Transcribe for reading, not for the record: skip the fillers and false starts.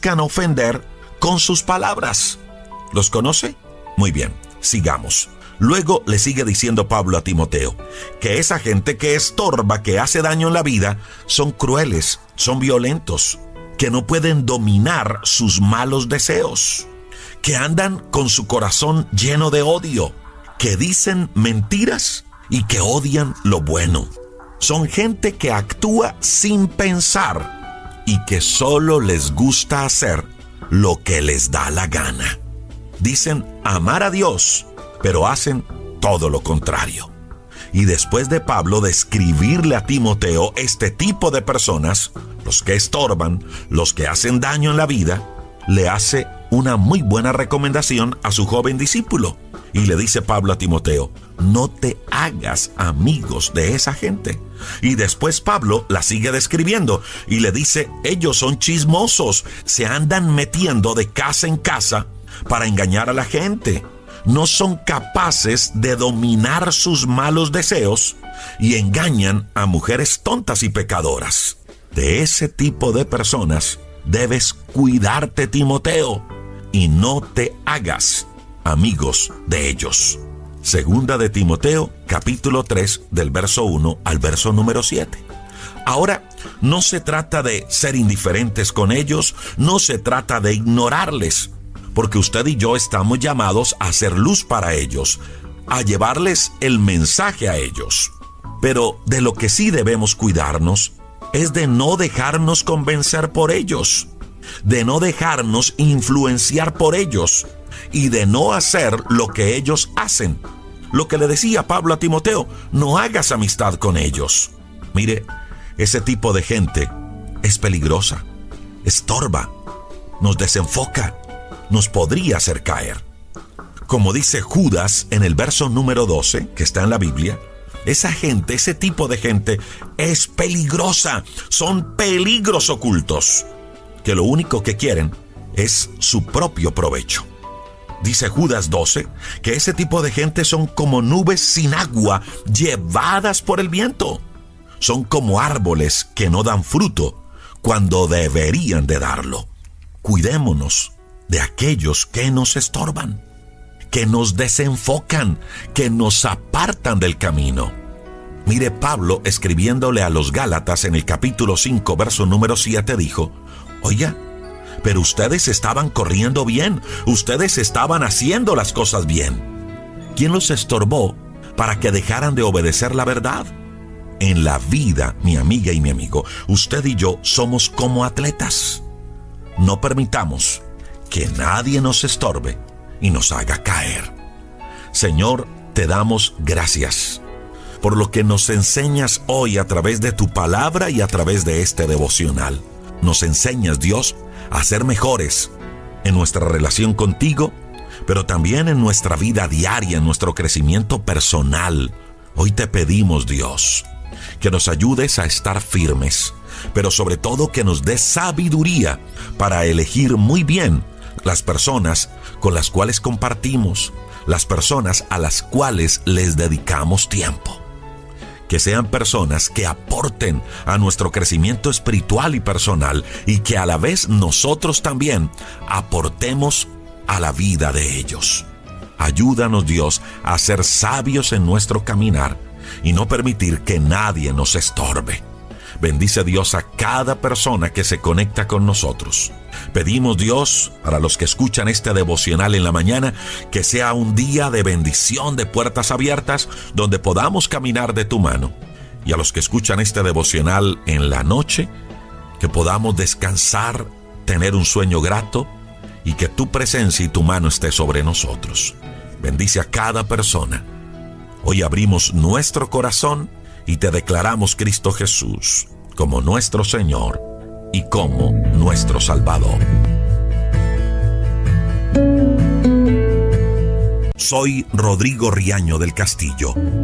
buscan ofender con sus palabras. ¿Los conoce? Muy bien, sigamos. Luego le sigue diciendo Pablo a Timoteo que esa gente que estorba, que hace daño en la vida, son crueles, son violentos, que no pueden dominar sus malos deseos, que andan con su corazón lleno de odio, que dicen mentiras y que odian lo bueno. Son gente que actúa sin pensar y que solo les gusta hacer lo que les da la gana. Dicen amar a Dios, pero hacen todo lo contrario. Y después de Pablo describirle a Timoteo este tipo de personas, los que estorban, los que hacen daño en la vida, le hace una muy buena recomendación a su joven discípulo. Y le dice Pablo a Timoteo, no te hagas amigos de esa gente. Y después Pablo la sigue describiendo y le dice, ellos son chismosos, se andan metiendo de casa en casa para engañar a la gente. No son capaces de dominar sus malos deseos y engañan a mujeres tontas y pecadoras. De ese tipo de personas debes cuidarte, Timoteo, y no te hagas amigos de ellos. Segunda de Timoteo, capítulo 3, del verso 1 al verso número 7. Ahora, no se trata de ser indiferentes con ellos, no se trata de ignorarles, porque usted y yo estamos llamados a hacer luz para ellos, a llevarles el mensaje a ellos. Pero de lo que sí debemos cuidarnos es de no dejarnos convencer por ellos, de no dejarnos influenciar por ellos y de no hacer lo que ellos hacen. Lo que le decía Pablo a Timoteo, no hagas amistad con ellos. Mire, ese tipo de gente es peligrosa, estorba, nos desenfoca, nos podría hacer caer. Como dice Judas en el verso número 12, que está en la Biblia, esa gente, ese tipo de gente es peligrosa, son peligros ocultos, que lo único que quieren es su propio provecho. Dice Judas 12 que ese tipo de gente son como nubes sin agua llevadas por el viento. Son como árboles que no dan fruto cuando deberían de darlo. Cuidémonos de aquellos que nos estorban, que nos desenfocan, que nos apartan del camino. Mire, Pablo, escribiéndole a los Gálatas en el capítulo 5, verso número 7, dijo, oiga, pero ustedes estaban corriendo bien, ustedes estaban haciendo las cosas bien. ¿Quién los estorbó para que dejaran de obedecer la verdad? En la vida, mi amiga y mi amigo, usted y yo somos como atletas. No permitamos que nadie nos estorbe y nos haga caer. Señor, te damos gracias por lo que nos enseñas hoy a través de tu palabra y a través de este devocional. Nos enseñas, Dios, a ser mejores en nuestra relación contigo, pero también en nuestra vida diaria, en nuestro crecimiento personal. Hoy te pedimos, Dios, que nos ayudes a estar firmes, pero sobre todo que nos des sabiduría para elegir muy bien las personas con las cuales compartimos, las personas a las cuales les dedicamos tiempo. Que sean personas que aporten a nuestro crecimiento espiritual y personal y que a la vez nosotros también aportemos a la vida de ellos. Ayúdanos, Dios, a ser sabios en nuestro caminar y no permitir que nadie nos estorbe. Bendice, Dios, a cada persona que se conecta con nosotros. Pedimos, Dios, para los que escuchan este devocional en la mañana, que sea un día de bendición, de puertas abiertas, donde podamos caminar de tu mano. Y a los que escuchan este devocional en la noche, que podamos descansar, tener un sueño grato y que tu presencia y tu mano esté sobre nosotros. Bendice a cada persona. Hoy abrimos nuestro corazón y te declaramos, Cristo Jesús, como nuestro Señor y como nuestro Salvador. Soy Rodrigo Riaño del Castillo.